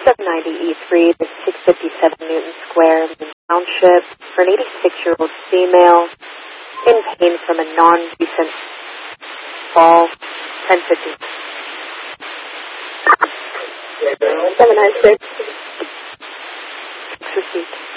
790E3 to 657 Newton Square, Main Township, for an 86-year-old female in pain from a non-recent fall, 1050. 796. Received.